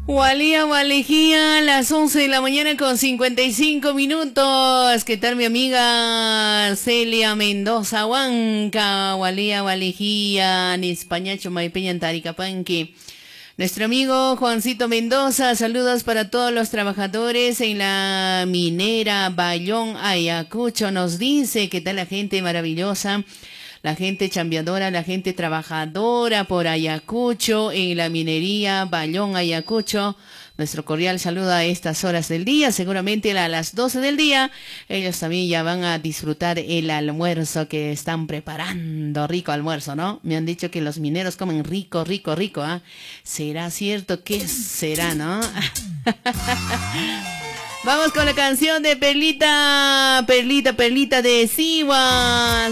Walía, Walejía, las 11 de la mañana con 55 minutos. ¿Qué tal mi amiga Celia Mendoza Huanca? Walía, Walejía, Nispañacho, Maipeña, Taricapanque. Nuestro amigo Juancito Mendoza, saludos para todos los trabajadores en la minera Bayón Ayacucho. Nos dice qué tal la gente maravillosa, la gente chambeadora, la gente trabajadora por Ayacucho, en la minería Bayón Ayacucho. Nuestro cordial saludo a estas horas del día. Seguramente a las 12 del día ellos también ya van a disfrutar el almuerzo que están preparando. Rico almuerzo, ¿no? Me han dicho que los mineros comen rico, rico, rico, ¿ah? ¿Será cierto? ¿Qué será, no? Vamos con la canción de Perlita, Perlita, Perlita de Siwa.